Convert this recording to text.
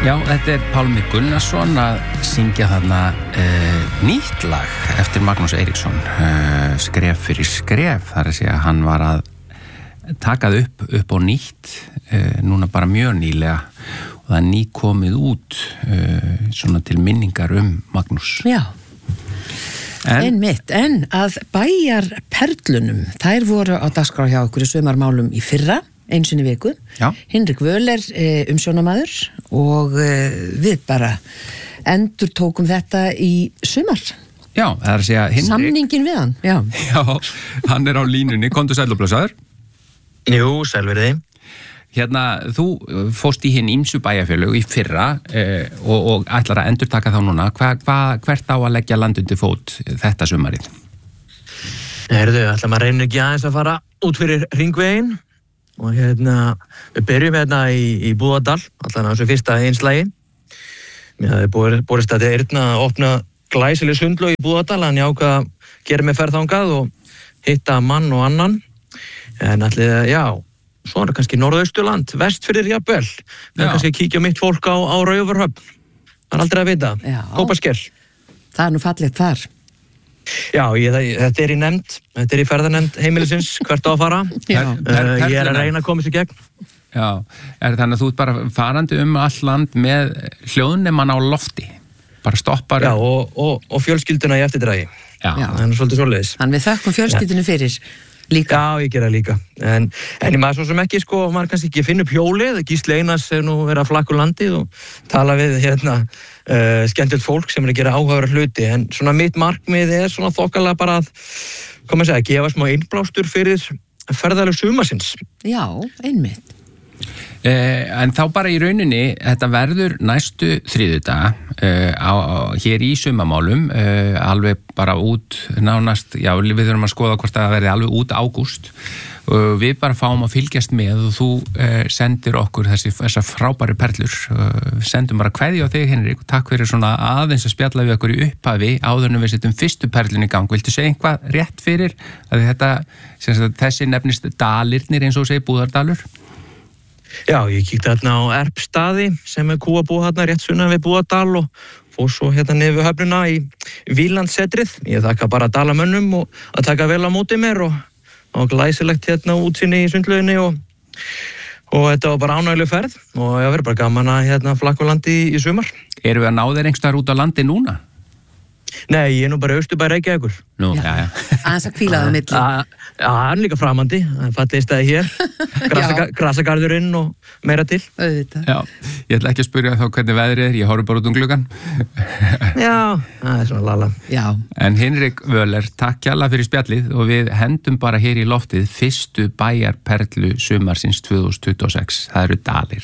Já, þetta Pálmi Gunnarsson að syngja þarna nýtt lag eftir Magnús Eiríksson, skref fyrir skref, þar að segja að hann var að taka það upp á nýtt, núna bara mjög nýlega og það nýkomið út svona til minningar Magnús. Já, einmitt, en að bæjarperlunum, þær voru á dagskrá hjá okkur í sumarmálum í fyrra, einu sinni viku. Já. Hinrik Völer umsjónamaður og við bara endurtókum þetta í sumar. Já, það er að segja Hinrik. Samningin við hann, já. Já, hann er á línunni, komdu sæll og blessaður. Jú, sælverði. Hérna, þú fórst í hinn ýmsu bæjarfélög í fyrra og ætlar að endurtaka þá núna. Hvert á að leggja land undir fót þetta sumarið? Heyrðu, ætla maður reynir ekki aðeins að fara út fyrir hringveginn og við byrjum í Búðardal, allan á þessu fyrsta einslægi. Mér hafði borist að Eirna að opna glæsileg sundlaug í Búðardal, hann ákvað að gera mig ferð þangað og hitta mann og annan. En allir, já, svo er kannski Norðausturland, Vestfirðir jafnvel. Það er kannski að kíkja mitt fólk á Raufarhöfn. Það er aldrei að vita. Kópasker. Það er nú fallegt þar. Já, þetta í nefnd, þetta í ferðanefnd heimilisins, hvert á að fara. Ég að reyna að koma sér gegn. Já, þannig að þú ert bara farandi all land með hljóðnemann á lofti. Bara stoppar. Já, og fjölskylduna í eftirdrægi. Já. Það er svolítið svoleiðis. Þannig við þökkum fjölskyldinu fyrir líka. Já, ég gera líka. En ég maður svo sem ekki, maður kannski ekki finna upp hjólið. Gísli Einars hefur nú verið að flakka úr landið og tala við skemmtilegt fólk sem er að gera áhugaverða hluti. En svona mitt markmið er svona þokkalega bara að gefa smá innblástur fyrir ferðalög sumarsins. Já, einmitt. En þá bara í rauninni, þetta verður næstu þriðjudaga hér í sumamálum, alveg bara út nánast, já, við þurfum að skoða hvort það verði alveg út ágúst. Við bara fáum að fylgjast með og þú sendir okkur þessar frábæru perlur. Sendum bara kveðju á þig, Hinrik, og takk fyrir svona aðeins að spjalla við okkur í upphafi áður en við setjum fyrstu perlun í gang. Viltu segja eitthvað rétt fyrir að þessi nefnist dalirnir eins og segir Búðardalur? Já, ég kíkti á Erpstaði sem kúabúð rétt sunnan við Búðardal og fór svo niður höfnuna í Vílandsetrið. Ég þakka bara dalamönnum og að taka vel á móti mér og glæsilegt útsinni í sundlauginni og þetta var bara ánægjuleg ferð og ég verið bara gaman að flakka á landi í sumar. Erum við að ná þér einhverstaðar út á landi núna? Nei, ég er nú bara Austurbæ Reykjavíkur. Nú, já. Aðeins að hvíla það milli. Já, hann er líka framandi. Það er fallið staði hér. Grasagarðurinn og meira til. Auðvitað. Já, ég ætla ekki að spyrja þá hvernig veðrið er. Ég horfi bara út gluggann. Já, það er svona lala. Já. En Hinrik Völer, takk kærlega fyrir spjallið og við hendum bara hér í loftið fyrstu bæjarperlu sumarsins 2026. Það eru dalir.